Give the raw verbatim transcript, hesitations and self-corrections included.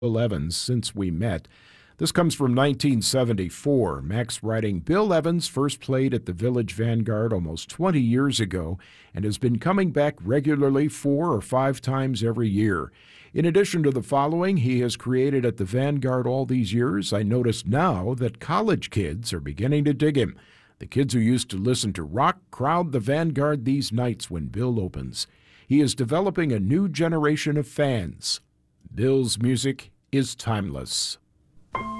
Bill Evans since we met. This comes from nineteen seventy-four. Max writing, Bill Evans first played at the Village Vanguard almost twenty years ago and has been coming back regularly four or five times every year. In addition to the following he has created at the Vanguard all these years, I notice now that college kids are beginning to dig him. The kids who used to listen to rock crowd the Vanguard these nights when Bill opens. He is developing a new generation of fans. Bill's music is timeless.